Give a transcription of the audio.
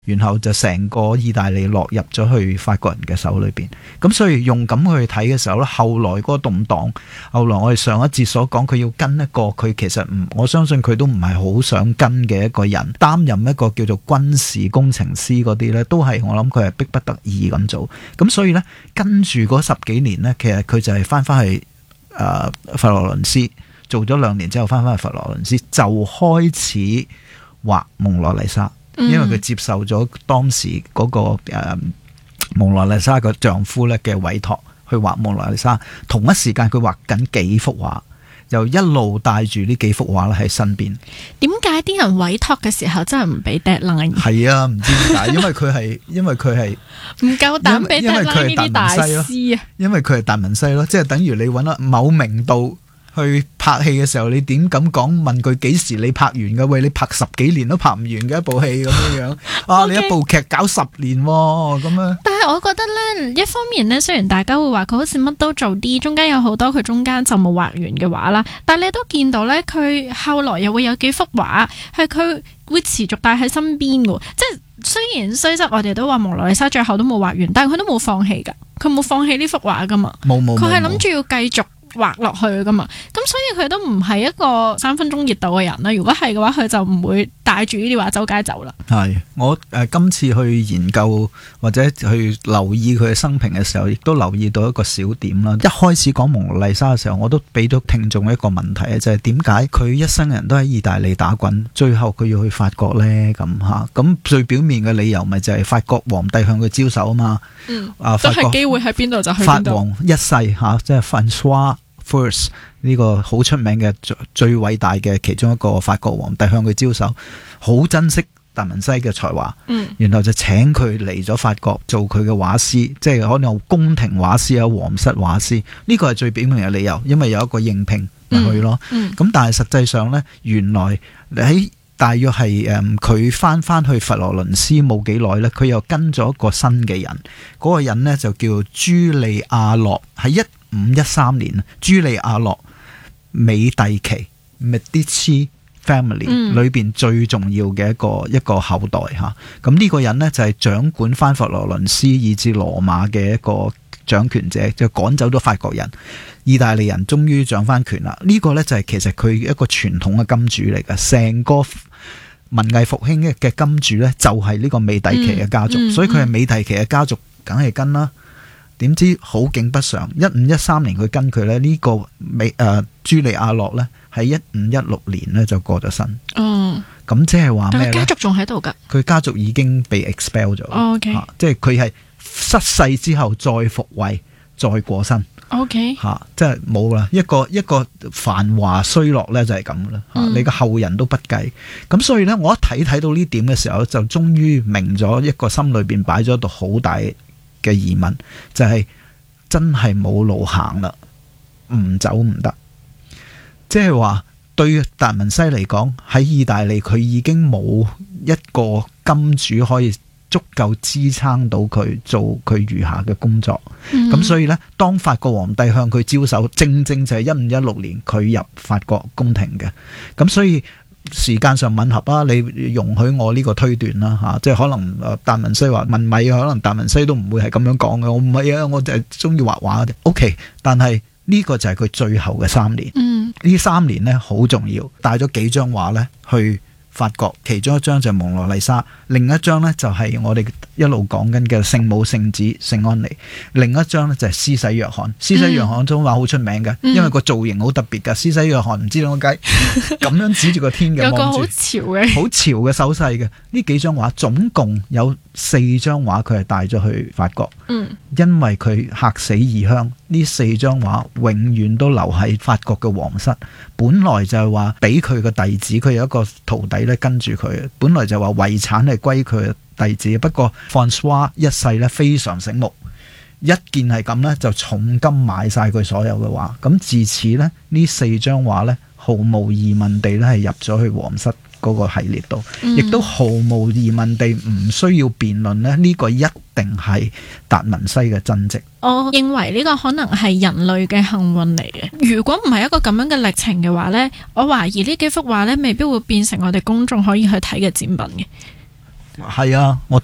然後就成個意大利落入咗去法國人嘅手裏邊。咁所以用咁去睇嘅時候咧，後來嗰個動盪，後來我哋上一節所講佢要跟一個佢其實我相信佢都唔係好想跟嘅一個人擔任一個叫做軍事工程師嗰啲呢，都係我諗佢係逼不得已咁做。咁所以呢，跟住嗰10幾年呢，其實佢就係翻去佛羅倫斯做咗2年之後，翻去佛羅倫斯就開始畫蒙羅麗莎。因為佢接受咗當時嗰個蒙羅麗莎嘅丈夫咧嘅委託去畫蒙羅麗莎，同一時間佢畫緊幾幅畫，就一路帶住呢幾幅畫咧喺身邊。 點解啲人委託嘅時候真係唔俾 deadline？ 係啊，唔知點解，因為佢係唔夠膽俾 deadline 呢啲大師啊。 因為佢係達文西咯，即係等於你揾某名導去拍戲嘅時候，你點咁講？問佢幾時你拍完嘅？喂，你拍10幾年都拍唔完嘅一部戲咁樣啊！你一部劇搞10年咁樣。 但係我覺得呢，一方面呢，雖然大家會話佢好似乜都做啲，中間有好多佢中間就冇畫完嘅畫啦，但係你都見到呢，佢後來又會有幾幅畫係佢會持續帶喺身邊嘅，即係雖則我哋都話蒙羅麗莎最後都冇畫完，但係佢都冇放棄㗎，佢冇放棄呢幅畫㗎嘛，佢係諗住要繼續畫落去噶嘛，咁所以佢都唔係一個3分鐘熱度嘅人啦。如果係嘅話，佢就唔會帶住呢啲畫周街走啦。係我今次去研究或者去留意佢嘅生平嘅時候，亦都留意到一個小點啦。一開始講蒙羅麗莎嘅時候，我都俾咗聽眾一個問題，就係點解佢一生人都喺意大利打滾，最後佢要去法國呢？咁最表面嘅理由咪就係法國皇帝向佢招手啊嘛。都係機會喺邊度就去邊度。法王一世即係 François First 呢個好出名嘅最偉大嘅其中一個法國皇帝向佢招手，好珍惜達文西嘅才華，然後就請佢嚟咗法國做佢嘅畫師，即係可能有宮廷畫師啊、皇室畫師，呢個係最表面嘅理由，因為有一個應聘咪去咯。咁但係實際上呢，原來喺大約係佢翻去佛羅倫斯冇幾耐呢，佢又跟咗一個新嘅人，嗰個人呢，就叫朱利亞諾，喺1513年，朱利亞諾美第奇 Medici Family 裏邊最重要嘅一個後代嚇。咁呢個人呢，就係掌管翻佛羅倫斯以至羅馬嘅一個掌權者，就趕走咗法國人，意大利人終於掌翻權啦。呢個呢，就係其實佢一個傳統嘅金主嚟嘅，成個文藝復興嘅金主呢，就係呢個美第奇嘅家族，所以佢係美第奇嘅家族，梗係跟啦。點知好景不常，1513年佢跟佢咧，呢個朱利亞諾咧喺1516年咧就過咗身。咁即係話咩咧？但係家族仲喺度㗎。佢家族已經被 expel 咗。即係佢係失勢之後再復位，再過身。即係冇啦，一個繁華衰落咧就係咁啦。你個後人都不計。咁所以咧，我一睇到呢點嘅時候，就終於明咗一個心裏邊擺咗一度好大嘅疑問，就係真係冇路行啦，唔走唔得。即係話對達文西嚟講，喺意大利佢已經冇一個金主可以足夠支撐到佢做佢餘下嘅工作。咁所以呢，當法國皇帝向佢招手，正正就係1516年佢入法國宮廷嘅。咁所以時間上吻合啊！你容許我呢個推斷啦，即係可能達文西話問米，可能達文西都唔會係咁樣講嘅。我唔係啊，我就係中意畫畫嘅。OK， 但係呢個就係佢最後嘅3年。呢3年呢好重要，帶咗幾張畫呢去法國，其中一張就係蒙羅麗莎，另一張呢就係我哋一路講緊嘅聖母聖子聖安妮，另一張呢就係施洗約翰。施洗約翰張畫好出名嘅，因為個造型好特別嘅。施洗約翰唔知點解咁樣指住個天嘅，有個好潮嘅手勢嘅。呢幾張畫總共有4張畫佢係帶咗去法國，因為佢嚇死異鄉。呢4張畫永遠都留喺法國嘅皇室。本來就係話俾佢嘅弟子，佢有一個徒弟咧跟住佢。本來就話遺產係歸佢嘅弟子，不過 François 一世咧非常醒目，一見係咁咧就重金買晒佢所有嘅畫。咁自此咧呢4張畫咧毫無疑問地咧係入咗去皇室嗰個系列度，亦都毫無疑問地唔需要辯論咧，呢個一定係達文西嘅真跡。 我認為呢個可能係人類嘅幸運嚟嘅。如果唔係一個咁樣嘅歷程嘅話呢，我懷疑呢幾幅畫呢未必會變成我哋公眾可以去睇嘅展品嘅。 係啊，我